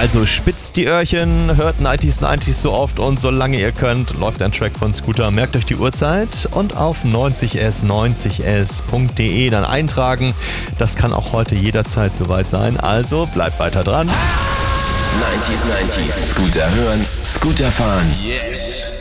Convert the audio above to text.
Also spitzt die Öhrchen, hört 90s so oft und solange ihr könnt, läuft ein Track von Scooter. Merkt euch die Uhrzeit und auf 90s90s.de dann eintragen. Das kann auch heute jederzeit soweit sein, also bleibt weiter dran. 90s, Scooter hören, Scooter fahren. Yes.